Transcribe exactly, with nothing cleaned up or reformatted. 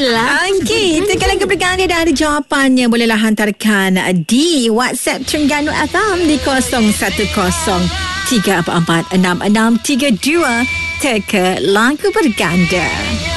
lah. Okey, teka lagu berganda dah ada jawapannya. Bolehlah hantarkan di WhatsApp Terengganu F M di kosong satu kosong tiga empat empat enam enam tiga dua. Teka lagu berganda.